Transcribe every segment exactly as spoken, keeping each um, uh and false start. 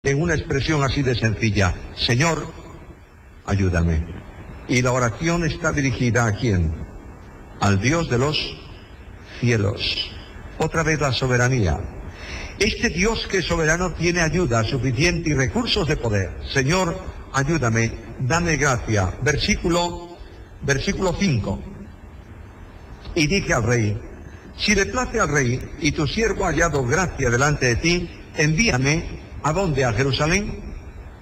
en una expresión así de sencilla: Señor, ayúdame. Y la oración está dirigida ¿a quién? Al Dios de los cielos. Otra vez la soberanía. Este Dios que es soberano tiene ayuda suficiente y recursos de poder. Señor, ayúdame, dame gracia. Versículo, versículo cinco. Y dije al rey: si le place al rey y tu siervo ha hallado gracia delante de ti, envíame. ¿A dónde? ¿A Jerusalén?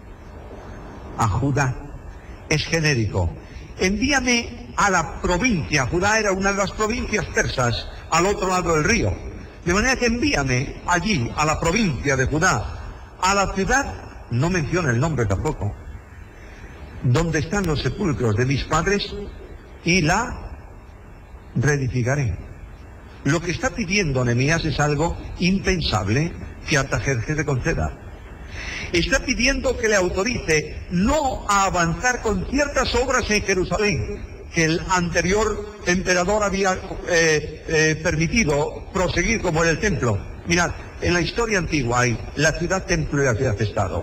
A Judá. Es genérico. Envíame a la provincia. Judá era una de las provincias persas, al otro lado del río. De manera que envíame allí, a la provincia de Judá, a la ciudad, no menciona el nombre tampoco, donde están los sepulcros de mis padres, y la reedificaré. Lo que está pidiendo Nehemías es algo impensable que Artajerjes le conceda. Está pidiendo que le autorice no a avanzar con ciertas obras en Jerusalén que el anterior emperador había eh, eh, permitido proseguir, como en el templo. Mirad, en la historia antigua hay la ciudad templo y la ciudad estado.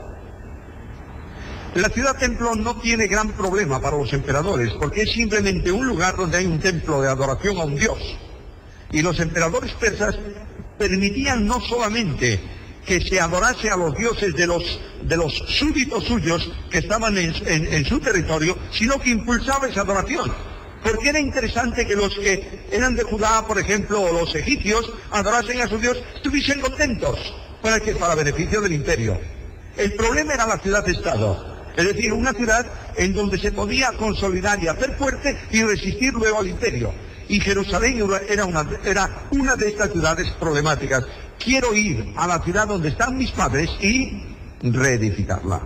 La ciudad templo no tiene gran problema para los emperadores, porque es simplemente un lugar donde hay un templo de adoración a un dios. Y los emperadores persas permitían no solamente que se adorase a los dioses de los, de los súbditos suyos que estaban en, en, en su territorio, sino que impulsaba esa adoración. Porque era interesante que los que eran de Judá, por ejemplo, o los egipcios, adorasen a su dios, estuviesen contentos, para que para beneficio del imperio. El problema era la ciudad-estado, es decir, una ciudad en donde se podía consolidar y hacer fuerte y resistir luego al imperio. Y Jerusalén era una, era una de estas ciudades problemáticas. Quiero ir a la ciudad donde están mis padres y reedificarla.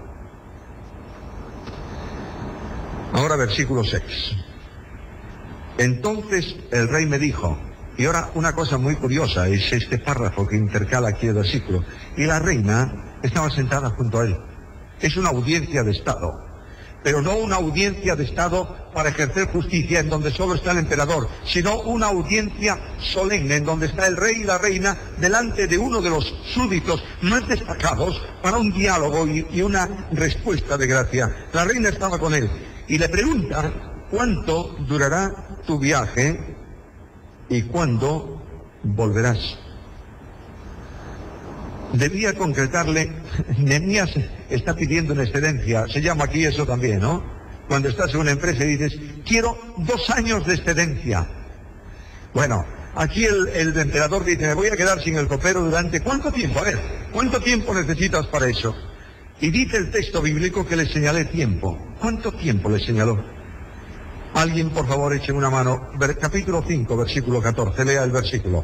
Ahora versículo seis. Entonces el rey me dijo, y ahora una cosa muy curiosa, es este párrafo que intercala aquí el versículo, y la reina estaba sentada junto a él. Es una audiencia de Estado, pero no una audiencia de Estado para ejercer justicia en donde solo está el emperador, sino una audiencia solemne en donde está el rey y la reina delante de uno de los súbditos más destacados para un diálogo y, y una respuesta de gracia. La reina estaba con él y le pregunta: ¿cuánto durará tu viaje y cuándo volverás? Debía concretarle. Nehemías está pidiendo una excedencia, se llama aquí eso también, ¿no? Cuando estás en una empresa y dices: quiero dos años de excedencia. Bueno, aquí el, el emperador dice: me voy a quedar sin el copero durante ¿cuánto tiempo? A ver, ¿cuánto tiempo necesitas para eso? Y dice el texto bíblico que le señalé tiempo. ¿Cuánto tiempo le señaló? Alguien, por favor, eche una mano. Ver, capítulo cinco, versículo catorce, lea el versículo.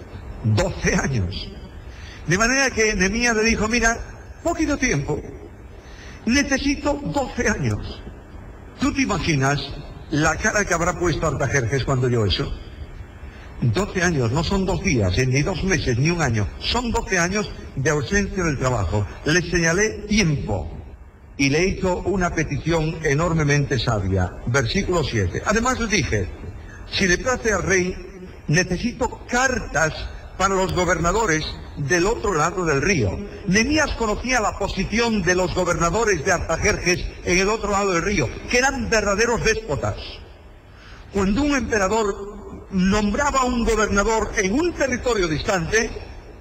doce años. De manera que Nehemías le dijo: mira, poquito tiempo, necesito doce años. ¿Tú te imaginas la cara que habrá puesto Artajerjes cuando oyó eso? doce años, no son dos días, eh, ni dos meses, ni un año, son doce años de ausencia del trabajo. Le señalé tiempo y le hizo una petición enormemente sabia. Versículo siete. Además le dije: si le place al rey, necesito cartas para los gobernadores del otro lado del río. Nehemías conocía la posición de los gobernadores de Artajerjes en el otro lado del río, que eran verdaderos déspotas. Cuando un emperador nombraba a un gobernador en un territorio distante,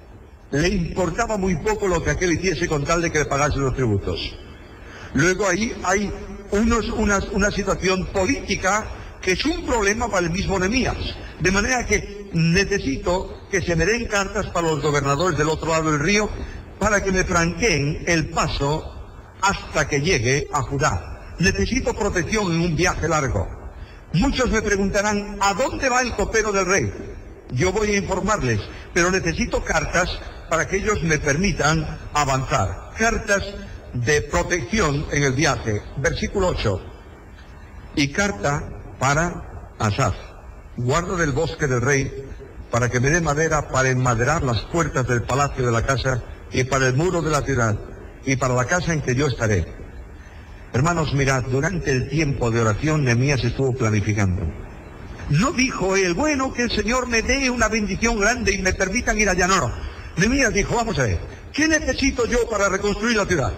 le importaba muy poco lo que aquel hiciese con tal de que le pagase los tributos. Luego ahí hay unos, una, una situación política que es un problema para el mismo Nehemías. De manera que necesito que se me den cartas para los gobernadores del otro lado del río para que me franqueen el paso hasta que llegue a Judá. Necesito protección en un viaje largo. Muchos me preguntarán: ¿a dónde va el copero del rey? Yo voy a informarles, pero necesito cartas para que ellos me permitan avanzar. Cartas de protección en el viaje. Versículo ocho. Y carta para Asaf, guarda del bosque del rey, para que me dé madera para enmaderar las puertas del palacio de la casa y para el muro de la ciudad y para la casa en que yo estaré. Hermanos, mirad, durante el tiempo de oración Nehemías estuvo planificando. No dijo él: bueno, que el Señor me dé una bendición grande y me permitan ir allá. No, no. Nehemías dijo: vamos a ver, ¿Qué necesito yo para reconstruir la ciudad?